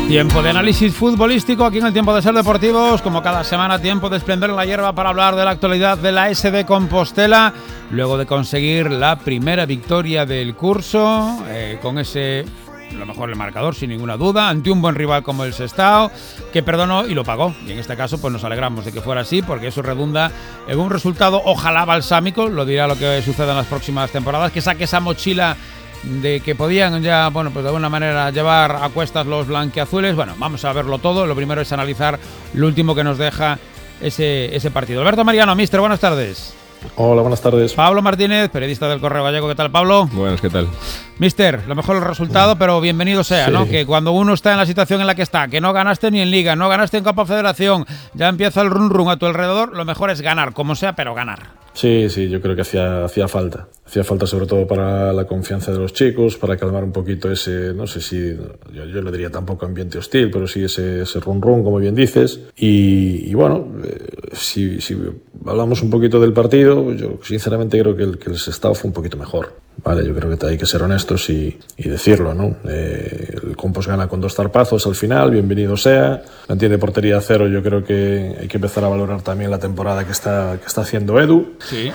Tiempo de análisis futbolístico aquí en el Tiempo de Ser Deportivos. Como cada semana, tiempo de exprender la hierba para hablar de la actualidad de la SD Compostela. Luego de conseguir la primera victoria del curso, con ese, lo mejor el marcador, sin ninguna duda, ante un buen rival como el Sestao, que perdonó y lo pagó. Y en este caso, pues nos alegramos de que fuera así, porque eso redunda en un resultado, ojalá balsámico, lo dirá lo que suceda en las próximas temporadas, que saque esa mochila de que podían ya, bueno, pues de alguna manera llevar a cuestas los blanquiazules. Bueno, vamos a verlo todo. Lo primero es analizar lo último que nos deja ese partido. Alberto Mariano, mister, buenas tardes. Hola, buenas tardes. Pablo Martínez, periodista del Correo Gallego. ¿Qué tal, Pablo? Buenas, ¿qué tal? Mister, lo mejor el resultado, pero bienvenido sea, sí, ¿no? Que cuando uno está en la situación en la que está, que no ganaste ni en Liga, no ganaste en Copa Federación, ya empieza el run a tu alrededor, lo mejor es ganar, como sea, pero ganar. Sí, yo creo que hacía falta. Hacía falta sobre todo para la confianza de los chicos, para calmar un poquito ese, no sé si, yo no diría tampoco ambiente hostil, pero sí ese run, como bien dices. Y bueno, si hablamos un poquito del partido, yo sinceramente creo que el Sestao fue un poquito mejor. Vale, yo creo que hay que ser honestos y decirlo, ¿no? El Compos gana con 2 zarpazos al final, bienvenido sea. Mantiene portería 0, yo creo que hay que empezar a valorar también la temporada que está haciendo Edu. Sí.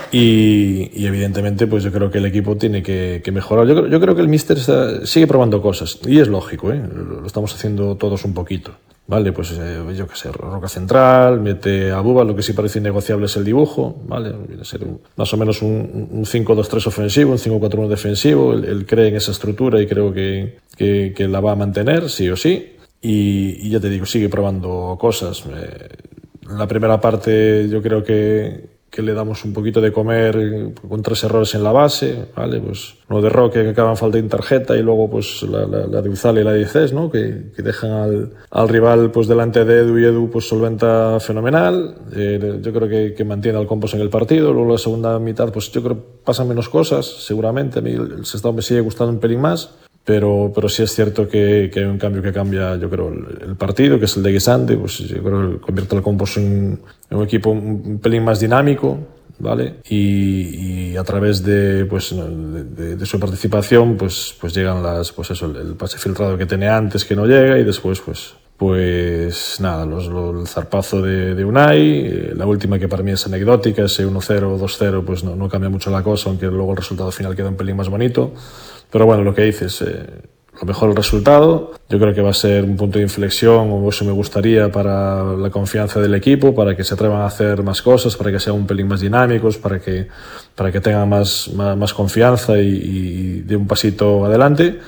Y evidentemente, pues yo creo que el equipo tiene que mejorar. Yo creo que el míster sigue probando cosas, y es lógico, lo estamos haciendo todos un poquito. Vale, pues yo qué sé, roca central, mete a Buba, lo que sí parece innegociable es el dibujo, vale, viene a ser más o menos un 5-2-3 ofensivo, un 5-4-1 defensivo. Él cree en esa estructura y creo que la va a mantener, sí o sí, y ya te digo, sigue probando cosas. La primera parte yo creo que le damos un poquito de comer con 3 errores en la base, ¿vale? Pues uno de Roque que acaban falta de tarjeta y luego pues la de Uzal y la de Cés, ¿no? Que dejan al rival pues delante de Edu, y Edu pues solventa fenomenal. Yo creo que mantiene al Compos en el partido. Luego la segunda mitad pues yo creo que pasan menos cosas, seguramente. A mí el Sestao me sigue gustando un pelín más. Pero sí es cierto que hay un cambio que cambia, yo creo, el partido, que es el de Guisante. Pues yo creo que convierte al Compos en un equipo un pelín más dinámico, ¿vale? Y a través de su participación, pues llegan el pase filtrado que tenía antes, que no llega, y después, pues nada, el zarpazo de Unai, la última que para mí es anecdótica, ese 1-0 o 2-0, pues no cambia mucho la cosa, aunque luego el resultado final queda un pelín más bonito. Pero bueno, lo que dices, lo mejor el resultado. Yo creo que va a ser un punto de inflexión, o eso me gustaría, para la confianza del equipo, para que se atrevan a hacer más cosas, para que sean un pelín más dinámicos, para que tengan más confianza y de un pasito adelante.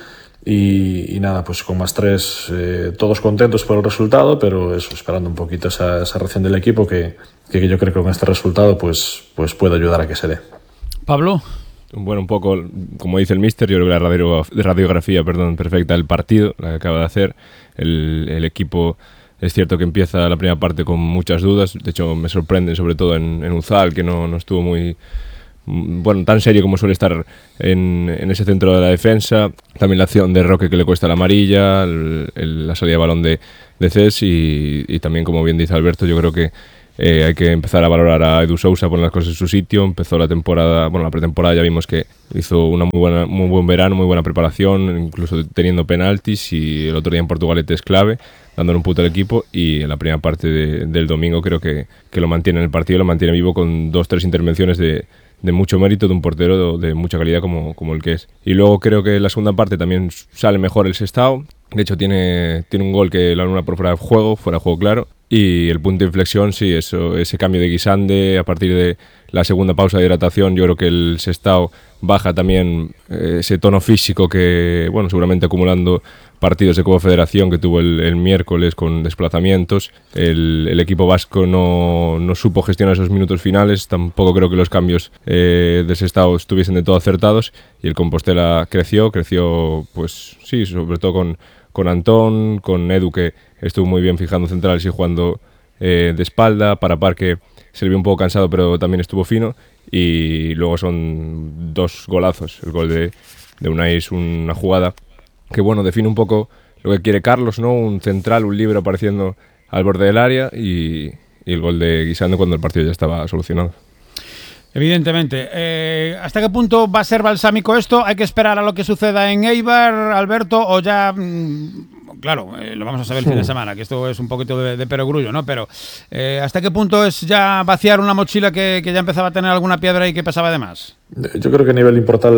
Y nada, pues con +3, todos contentos por el resultado, pero eso, esperando un poquito esa reacción del equipo que yo creo que con este resultado pues puede ayudar a que se dé. Pablo. Bueno, un poco, como dice el míster, yo creo que la radiografía perfecta del partido, la que acaba de hacer. El equipo, es cierto que empieza la primera parte con muchas dudas. De hecho, me sorprende, sobre todo en Uzal, que no estuvo muy, bueno, tan serio como suele estar en ese centro de la defensa. También la acción de Roque, que le cuesta la amarilla, la salida de balón de Cés, y también, como bien dice Alberto, yo creo que hay que empezar a valorar a Edu Sousa, poner las cosas en su sitio. Empezó la temporada, bueno, la pretemporada ya vimos que hizo muy buen verano, muy buena preparación, incluso teniendo penaltis, y el otro día en Portugalete es clave, dándole un punto al equipo. Y en la primera parte del domingo creo que lo mantiene en el partido, lo mantiene vivo con 2-3 intervenciones de mucho mérito, de un portero de mucha calidad como el que es. Y luego creo que en la segunda parte también sale mejor el Sestao. De hecho tiene un gol que lo anula por fuera de juego claro. Y el punto de inflexión, sí, ese cambio de Guisande a partir de la segunda pausa de hidratación. Yo creo que el Sestao baja también ese tono físico que, bueno, seguramente acumulando partidos de Copa Federación que tuvo el miércoles con desplazamientos. El equipo vasco no supo gestionar esos minutos finales. Tampoco creo que los cambios del Sestao estuviesen de todo acertados. Y el Compostela creció, pues sí, sobre todo con Antón, con Edu, que estuvo muy bien fijando centrales y jugando de espalda. Para Parque se le vio un poco cansado, pero también estuvo fino. Y luego son 2 golazos. El gol de Unai es una jugada que, bueno, define un poco lo que quiere Carlos, ¿no? Un central, un líbero apareciendo al borde del área, y el gol de Guisando cuando el partido ya estaba solucionado. Evidentemente. ¿Hasta qué punto va a ser balsámico esto? ¿Hay que esperar a lo que suceda en Eibar, Alberto, o ya claro, lo vamos a saber el fin de semana, que esto es un poquito de perogrullo, ¿no? Pero ¿hasta qué punto es ya vaciar una mochila que ya empezaba a tener alguna piedra y que pesaba de más? Yo creo que a nivel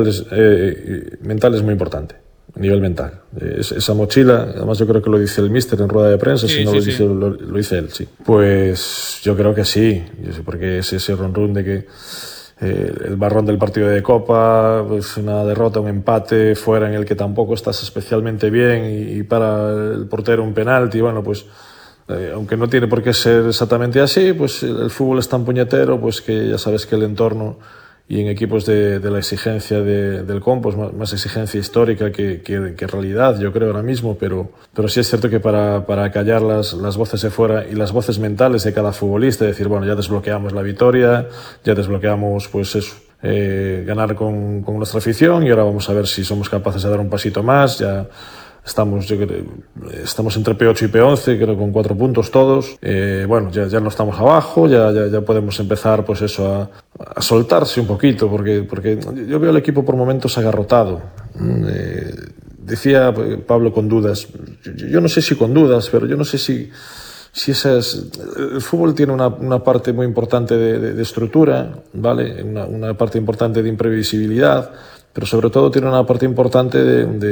mental es muy importante. A nivel mental. Esa mochila, además yo creo que lo dice el míster en rueda de prensa, si no lo dice, lo dice él, sí. Pues yo creo que sí, porque es ese run de que el marrón del partido de Copa, pues una derrota, un empate fuera en el que tampoco estás especialmente bien y para el portero un penalti, bueno, pues aunque no tiene por qué ser exactamente así, pues el fútbol es tan puñetero, pues que ya sabes que el entorno y en equipos de la exigencia del Compos, más exigencia histórica que realidad, yo creo ahora mismo, pero sí es cierto que para callar las voces de fuera y las voces mentales de cada futbolista, decir, bueno, ya desbloqueamos la victoria, ya desbloqueamos pues eso, ganar con nuestra afición y ahora vamos a ver si somos capaces de dar un pasito más, ya estamos entre P8 y P11, creo con 4 puntos todos. Bueno, ya no estamos abajo, ya podemos empezar pues eso a soltarse un poquito, porque yo veo al equipo por momentos agarrotado. Decía Pablo con dudas, yo no sé si con dudas, pero yo no sé si el fútbol tiene una parte muy importante de estructura, ¿vale? Una parte importante de imprevisibilidad, pero sobre todo tiene una parte importante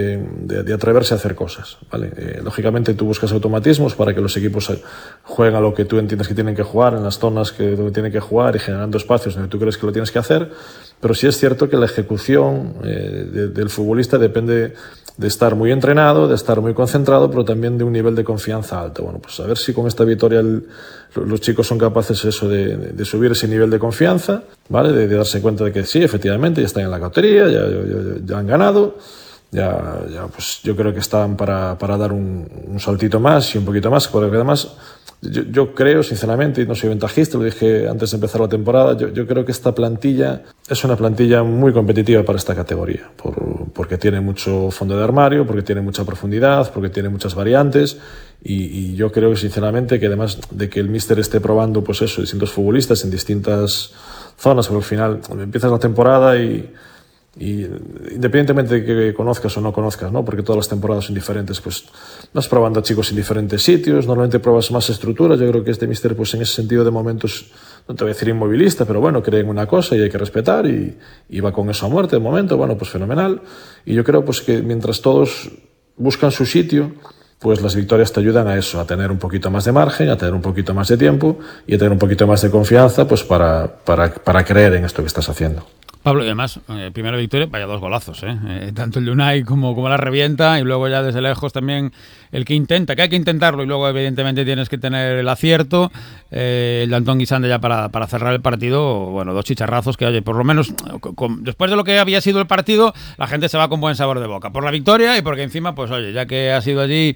de atreverse a hacer cosas, ¿vale? Lógicamente tú buscas automatismos para que los equipos jueguen a lo que tú entiendes que tienen que jugar, en las zonas donde tienen que jugar y generando espacios donde tú crees que lo tienes que hacer, pero sí es cierto que la ejecución del futbolista depende de estar muy entrenado, de estar muy concentrado, pero también de un nivel de confianza alto. Bueno, pues a ver si con esta victoria los chicos son capaces de subir ese nivel de confianza, ¿vale? De darse cuenta de que sí, efectivamente, ya están en la categoría, ya han ganado, ya pues yo creo que están para dar un saltito más y un poquito más, porque además yo creo, sinceramente, y no soy ventajista, lo dije antes de empezar la temporada, yo creo que esta plantilla es una plantilla muy competitiva para esta categoría, porque tiene mucho fondo de armario, porque tiene mucha profundidad, porque tiene muchas variantes, y yo creo, sinceramente, que además de que el míster esté probando, pues eso, distintos futbolistas en distintas zonas, porque al final empiezas la temporada y independientemente de que conozcas o no conozcas, ¿no? Porque todas las temporadas son diferentes, pues vas probando a chicos en diferentes sitios, normalmente pruebas más estructuras. Yo creo que este míster, pues en ese sentido, de momentos, no te voy a decir inmovilista, pero bueno, cree en una cosa y hay que respetar y va con eso a muerte de momento, bueno, pues fenomenal. Y yo creo pues que mientras todos buscan su sitio, pues las victorias te ayudan a eso, a tener un poquito más de margen, a tener un poquito más de tiempo y a tener un poquito más de confianza, pues para creer en esto que estás haciendo. Pablo, y además, primera victoria, vaya 2 golazos, tanto el de Unai como la revienta, y luego ya desde lejos también el que intenta, que hay que intentarlo, y luego evidentemente tienes que tener el acierto, el de Antón Guisande ya para cerrar el partido, bueno, 2 chicharrazos que, oye, por lo menos después de lo que había sido el partido, la gente se va con buen sabor de boca, por la victoria y porque encima, pues oye, ya que has ido allí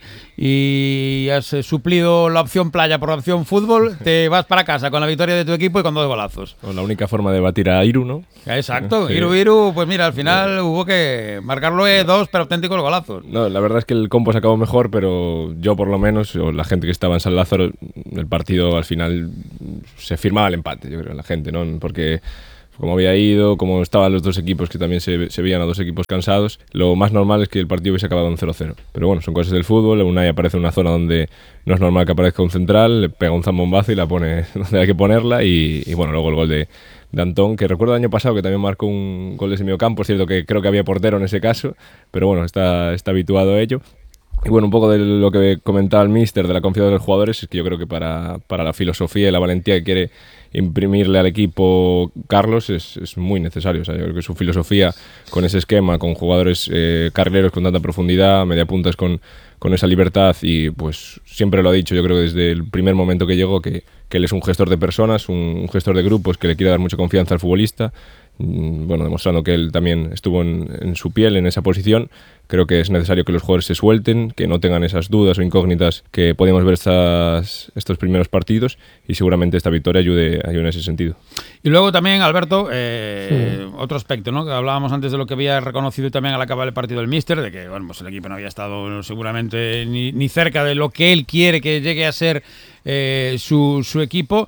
y has suplido la opción playa por la opción fútbol, te vas para casa con la victoria de tu equipo y con 2 golazos. La única forma de batir a Iru, ¿no? Exacto, sí. Iru, pues mira, al final hubo que marcarlo 2, pero auténticos golazos. No, la verdad es que el Compos acabó mejor, pero yo por lo menos, o la gente que estaba en San Lázaro, el partido al final se firmaba el empate, yo creo, la gente, ¿no? Porque como había ido, como estaban los dos equipos, que también se veían a dos equipos cansados, lo más normal es que el partido hubiese acabado en 0-0. Pero bueno, son cosas del fútbol. Unai aparece en una zona donde no es normal que aparezca un central, le pega un zambombazo y la pone donde hay que ponerla, y bueno, luego el gol de Antón, que recuerdo el año pasado que también marcó un gol de medio campo. Es cierto que creo que había portero en ese caso, pero bueno, está habituado a ello. Y bueno, un poco de lo que comentaba el míster, de la confianza de los jugadores, es que yo creo que para la filosofía y la valentía que quiere imprimirle al equipo Carlos es muy necesario. O sea, yo creo que su filosofía con ese esquema, con jugadores carrileros con tanta profundidad, mediapuntas con esa libertad, y pues siempre lo ha dicho, yo creo que desde el primer momento que llegó, que él es un gestor de personas, un gestor de grupos, que le quiere dar mucha confianza al futbolista. Bueno, demostrando que él también estuvo en su piel, en esa posición. Creo que es necesario que los jugadores se suelten, que no tengan esas dudas o incógnitas que podíamos ver estos primeros partidos, y seguramente esta victoria ayude en ese sentido. Y luego también, Alberto, otro aspecto, ¿no? Que hablábamos antes de lo que había reconocido también al acabar el partido del míster, de que bueno, pues el equipo no había estado seguramente ni cerca de lo que él quiere que llegue a ser su equipo.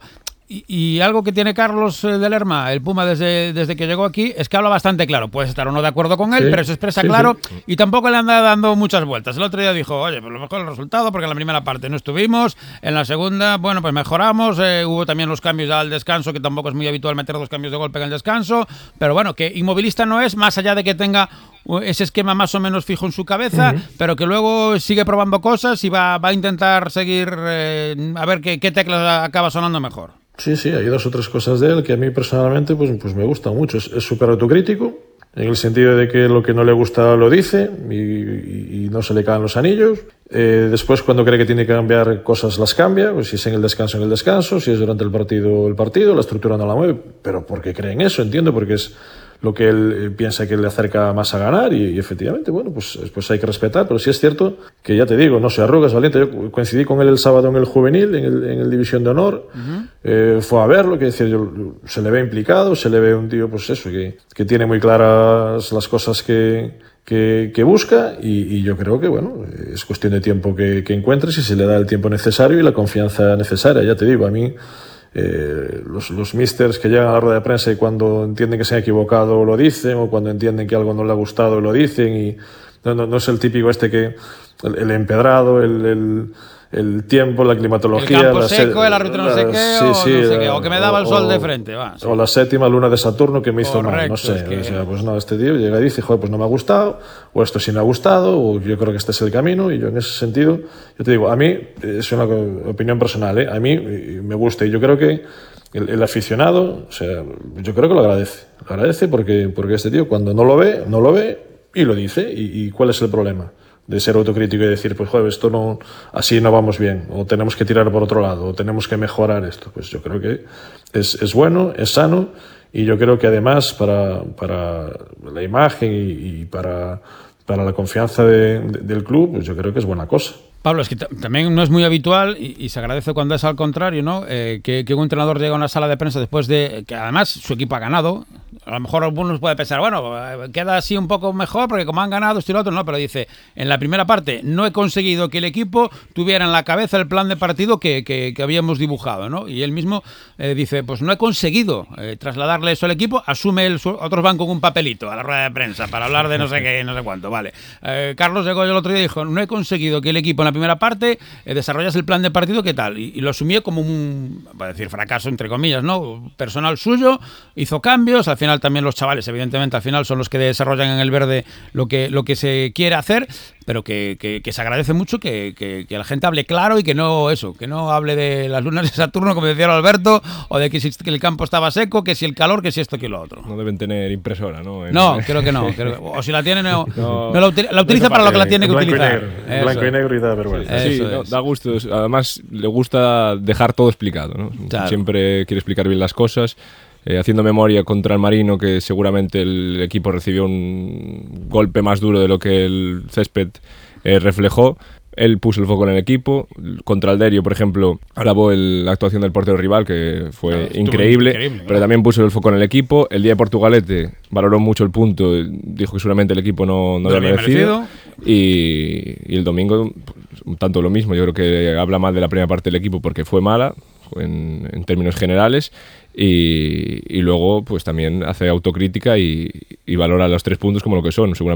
Y algo que tiene Carlos de Lerma, el Puma, desde que llegó aquí, es que habla bastante claro. Puedes estar o no de acuerdo con él, Sí, pero se expresa sí, claro sí. y tampoco le anda dando muchas vueltas. El otro día dijo, oye, pues lo mejor el resultado, porque en la primera parte no estuvimos, en la segunda, bueno, pues mejoramos, hubo también los cambios al descanso, que tampoco es muy habitual meter 2 cambios de golpe en el descanso, pero bueno, que inmovilista no es, más allá de que tenga ese esquema más o menos fijo en su cabeza, pero que luego sigue probando cosas y va a intentar seguir a ver qué teclas acaba sonando mejor. Sí, hay 2 o 3 cosas de él que a mí personalmente pues me gustan mucho. Es súper autocrítico, en el sentido de que lo que no le gusta lo dice y no se le caen los anillos. Después, cuando cree que tiene que cambiar cosas, las cambia. Pues si es en el descanso, si es durante el partido, la estructura no la mueve. Pero porque cree en eso, entiendo, porque es lo que él piensa que le acerca más a ganar y efectivamente, bueno, pues hay que respetar, pero sí es cierto que, ya te digo, no se arruga, es valiente. Yo coincidí con él el sábado en el juvenil, en el División de Honor, fue a verlo, que decir, se le ve implicado, se le ve un tío, pues eso, que tiene muy claras las cosas que busca y yo creo que, bueno, es cuestión de tiempo que encuentre, si se le da el tiempo necesario y la confianza necesaria. Ya te digo, a mí los misters que llegan a la rueda de prensa y cuando entienden que se han equivocado lo dicen, o cuando entienden que algo no le ha gustado lo dicen, y no es el típico que el empedrado, el tiempo, la climatología, el campo seco, la ruta no sé qué, no sé qué, o que me daba el sol de frente, va. Sí. O la 7ª luna de Saturno que me hizo mal, no sé. Es que... pues no, este tío llega y dice, joder, pues no me ha gustado, o esto sí me ha gustado, o yo creo que este es el camino, y yo en ese sentido, yo te digo, a mí, es una opinión personal, a mí me gusta, y yo creo que el aficionado, o sea, yo creo que lo agradece porque este tío cuando no lo ve y lo dice, y ¿cuál es el problema? De ser autocrítico y decir, pues joder, esto no, así no vamos bien, o tenemos que tirar por otro lado, o tenemos que mejorar esto. Pues yo creo que es bueno, es sano, y yo creo que además para la imagen y para la confianza del club, pues yo creo que es buena cosa. Pablo, es que también no es muy habitual y se agradece cuando es al contrario, ¿no? Que un entrenador llega a una sala de prensa después de que además su equipo ha ganado. A lo mejor algunos pueden pensar, bueno, queda así un poco mejor porque como han ganado esto y lo otro, no, pero dice, en la primera parte no he conseguido que el equipo tuviera en la cabeza el plan de partido que habíamos dibujado, ¿no? Y él mismo dice, pues no he conseguido trasladarle eso al equipo, asume otros van con un papelito a la rueda de prensa para hablar de no sé qué, no sé cuánto, vale. Carlos llegó el otro día y dijo, no he conseguido que el equipo en la primera parte desarrollase el plan de partido, ¿qué tal? Y lo asumió como un, va a decir, fracaso entre comillas, ¿no? Personal suyo, hizo cambios, al final también los chavales, evidentemente, al final son los que desarrollan en el verde lo que se quiere hacer, pero que se agradece mucho que la gente hable claro y que no hable de las lunas de Saturno, como decía Alberto, o de que el campo estaba seco, que si el calor, que si esto, que lo otro. No deben tener impresora, ¿no? No, creo que no. O si la tiene, no la utiliza para lo que la tiene que utilizar. Blanco y negro y da vergüenza. Sí, da gusto. Además, le gusta dejar todo explicado, ¿no? Claro. Siempre quiere explicar bien las cosas. Haciendo memoria contra el Marino, que seguramente el equipo recibió un golpe más duro de lo que el césped reflejó. Él puso el foco en el equipo. Contra el Derio, por ejemplo, alabó la actuación del portero rival, que fue increíble, pero también puso el foco en el equipo. El día de Portugalete valoró mucho el punto, dijo que seguramente el equipo no lo había merecido. Y el domingo, tanto lo mismo. Yo creo que habla mal de la primera parte del equipo porque fue mala en términos generales. Y luego pues también hace autocrítica y valora los 3 puntos como lo que son. Seguramente